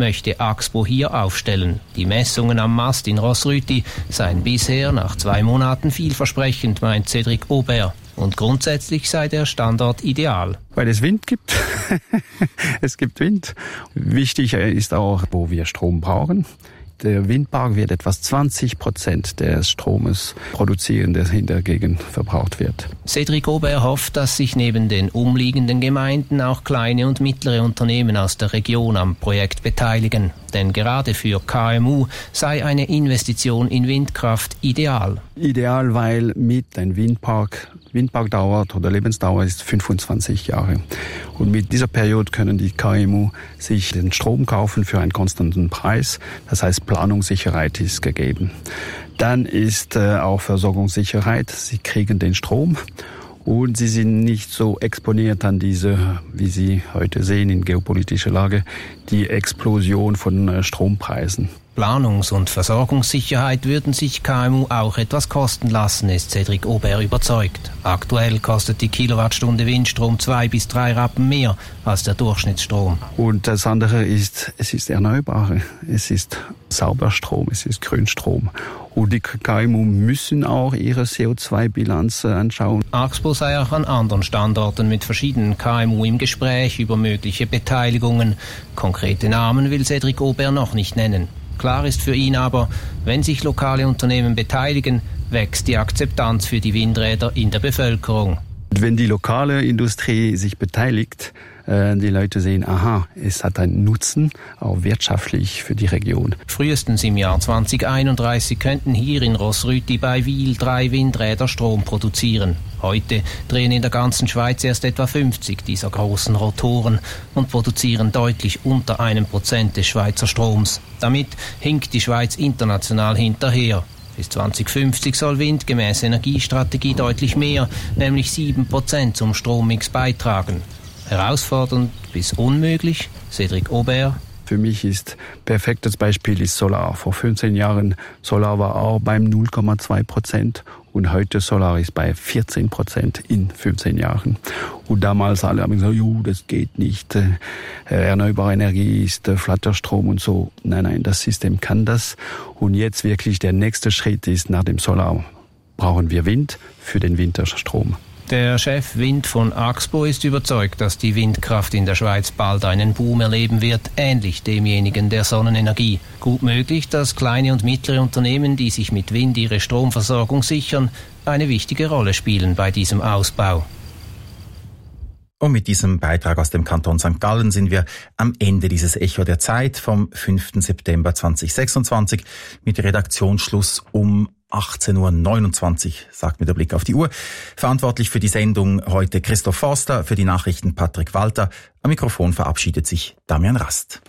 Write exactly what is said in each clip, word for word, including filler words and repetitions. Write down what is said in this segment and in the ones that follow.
möchte Axpo hier aufstellen. Die Messungen am Mast in Rossrüti seien bisher nach zwei Monaten vielversprechend, meint Cedric Aubert. Und grundsätzlich sei der Standort ideal. Weil es Wind gibt. Es gibt Wind. Wichtig ist auch, wo wir Strom brauchen. Der Windpark wird etwa zwanzig Prozent des Stromes produzieren, der in der Gegend verbraucht wird. Cedric Aubert hofft, dass sich neben den umliegenden Gemeinden auch kleine und mittlere Unternehmen aus der Region am Projekt beteiligen. Denn gerade für K M U sei eine Investition in Windkraft ideal. Ideal, weil mit einem Windpark, Windpark dauert oder Lebensdauer ist fünfundzwanzig Jahre. Und mit dieser Periode können die K M U sich den Strom kaufen für einen konstanten Preis. Das heißt, Planungssicherheit ist gegeben. Dann ist äh, auch Versorgungssicherheit. Sie kriegen den Strom und sie sind nicht so exponiert an diese, wie Sie heute sehen in geopolitischer Lage, die Explosion von äh, Strompreisen. Planungs- und Versorgungssicherheit würden sich K M U auch etwas kosten lassen, ist Cedric Aubert überzeugt. Aktuell kostet die Kilowattstunde Windstrom zwei bis drei Rappen mehr als der Durchschnittsstrom. Und das andere ist, es ist Erneuerbare, es ist Sauberstrom, es ist Grünstrom. Und die K M U müssen auch ihre C O zwei Bilanz anschauen. Axpo sei auch an anderen Standorten mit verschiedenen K M U im Gespräch über mögliche Beteiligungen. Konkrete Namen will Cedric Aubert noch nicht nennen. Klar ist für ihn aber, wenn sich lokale Unternehmen beteiligen, wächst die Akzeptanz für die Windräder in der Bevölkerung. Wenn die lokale Industrie sich beteiligt, äh, die Leute sehen, aha, es hat einen Nutzen, auch wirtschaftlich für die Region. Frühestens im Jahr zwanzig einunddreißig könnten hier in Rossrüti bei Wil drei Windräder Strom produzieren. Heute drehen in der ganzen Schweiz erst etwa fünfzig dieser großen Rotoren und produzieren deutlich unter einem Prozent des Schweizer Stroms. Damit hinkt die Schweiz international hinterher. Bis zwanzig fünfzig soll Wind gemäß Energiestrategie deutlich mehr, nämlich sieben Prozent zum Strommix beitragen. Herausfordernd bis unmöglich? Cedric Aubert. Für mich ist perfektes Beispiel ist Solar. Vor fünfzehn Jahren Solar war auch beim null Komma zwei Prozent und heute Solar ist bei vierzehn Prozent in fünfzehn Jahren. Und damals alle haben gesagt, jo, das geht nicht. Äh, erneuerbare Energie ist äh, Flatterstrom und so. Nein, nein, das System kann das. Und jetzt wirklich der nächste Schritt ist, nach dem Solar brauchen wir Wind für den Winterstrom. Der Chef Wind von Axpo ist überzeugt, dass die Windkraft in der Schweiz bald einen Boom erleben wird, ähnlich demjenigen der Sonnenenergie. Gut möglich, dass kleine und mittlere Unternehmen, die sich mit Wind ihre Stromversorgung sichern, eine wichtige Rolle spielen bei diesem Ausbau. Und mit diesem Beitrag aus dem Kanton Sankt Gallen sind wir am Ende dieses Echo der Zeit vom fünften September zweitausendsechsundzwanzig mit Redaktionsschluss um achtzehn Uhr neunundzwanzig, sagt mir der Blick auf die Uhr. Verantwortlich für die Sendung heute Christoph Forster, für die Nachrichten Patrick Walter. Am Mikrofon verabschiedet sich Damian Rast.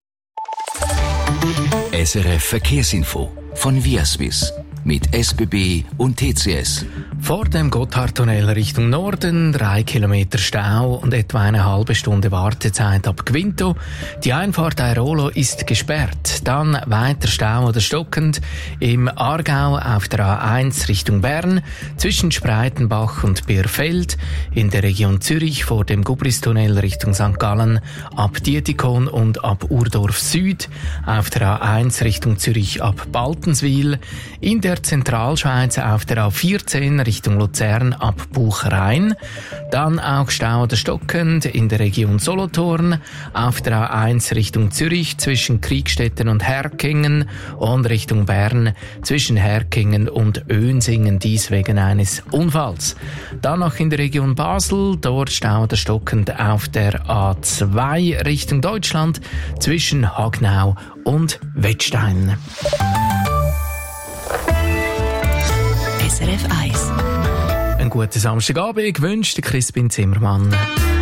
S R F Verkehrsinfo von Viaswiss mit S B B und T C S. Vor dem Gotthardtunnel Richtung Norden drei Kilometer Stau und etwa eine halbe Stunde Wartezeit ab Gvinto. Die Einfahrt Airolo ist gesperrt. Dann weiter Stau oder stockend im Aargau auf der A eins Richtung Bern, zwischen Spreitenbach und Bierfeld, in der Region Zürich vor dem Gubristunnel Richtung Sankt Gallen, ab Dietikon und ab Urdorf Süd, auf der A eins Richtung Zürich ab Baltenswil, in der Zentralschweiz auf der A vierzehn Richtung Luzern ab Buchrein, dann auch Stau oder stockend in der Region Solothurn, auf der A eins Richtung Zürich zwischen Kriegstetten und Herkingen und Richtung Bern zwischen Herkingen und Önsingen, dies wegen eines Unfalls. Dann noch in der Region Basel, dort Stau oder stockend auf der A zwei Richtung Deutschland zwischen Hagnau und Wettstein. S R F eins. Einen guten Samstagabend wünscht Crispin Zimmermann.